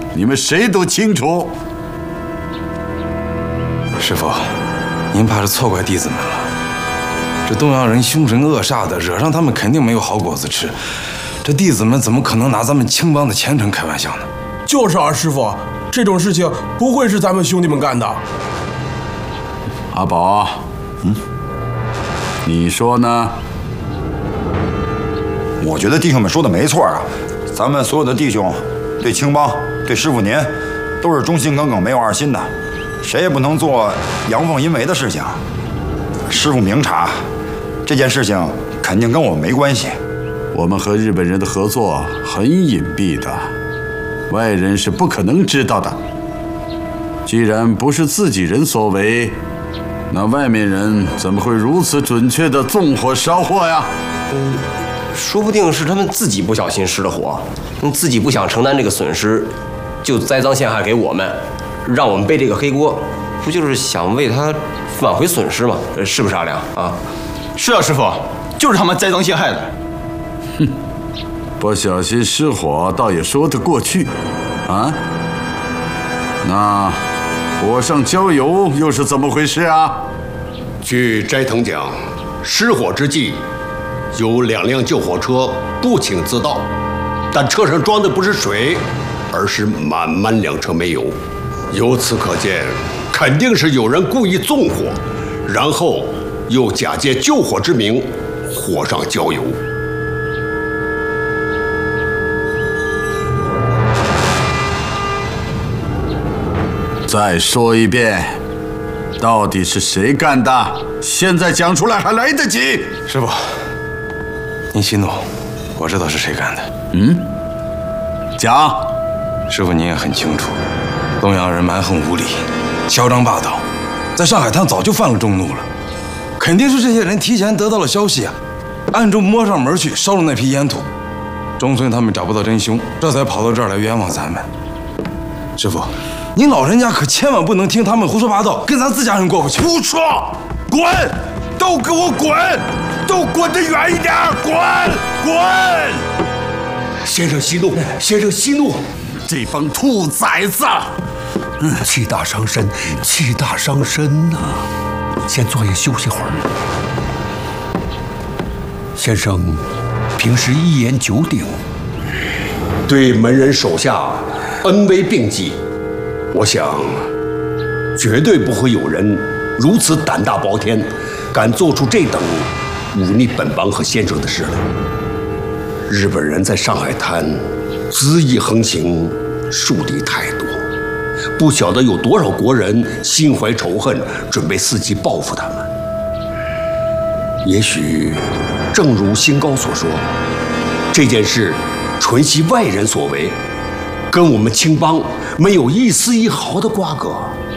你们谁都清楚。 师傅，您怕是错怪弟子们了。这东洋人凶神恶煞的，惹上他们肯定没有好果子吃。这弟子们怎么可能拿咱们青帮的前程开玩笑呢？ 就是啊，师傅，这种事情不会是咱们兄弟们干的。 阿宝，你说呢？ 我觉得弟兄们说的没错啊，咱们所有的弟兄对青帮、对师傅您都是忠心耿耿、没有二心的，谁也不能做阳奉阴违的事情。师傅明察，这件事情肯定跟我们没关系。 我们和日本人的合作很隐蔽的，外人是不可能知道的。既然不是自己人所为，那外面人怎么会如此准确地纵火烧货呀？ 说不定是他们自己不小心失了火，自己不想承担这个损失，就栽赃陷害给我们，让我们背这个黑锅，不就是想为他挽回损失吗？是不是阿良啊？ 是啊，师傅，就是他们栽赃陷害的。 哼，不小心失火倒也说得过去，啊？那火上浇油又是怎么回事啊？ 据斋藤讲，失火之际，有2辆救火车不请自到，但车上装的不是水，而是满两车煤油。由此可见，肯定是有人故意纵火，然后又假借救火之名，火上浇油。 再说一遍，到底是谁干的？现在讲出来还来得及。 师傅，您息怒，我知道是谁干的。 讲。 师傅您也很清楚，东洋人蛮横无理，嚣张霸道，在上海滩早就犯了众怒了。肯定是这些人提前得到了消息啊，暗中摸上门去烧了那批烟土。中村他们找不到真凶，这才跑到这儿来冤枉咱们。师傅，您老人家可千万不能听他们胡说八道，跟咱自家人过不去。 胡说！滚！都给我滚！都滚得远一点！滚！滚！ 先生息怒，先生息怒！ 这帮兔崽子！ 气大伤身，气大伤身呐！先坐下休息会儿。先生平时一言九鼎，对门人手下恩威并济，我想绝对不会有人如此胆大包天，敢做出这等忤逆本帮和先生的事来。日本人在上海滩恣意横行，树敌太多，不晓得有多少国人心怀仇恨，准备伺机报复他们。也许正如新高所说，这件事纯系外人所为，跟我们青帮没有一丝一毫的瓜葛。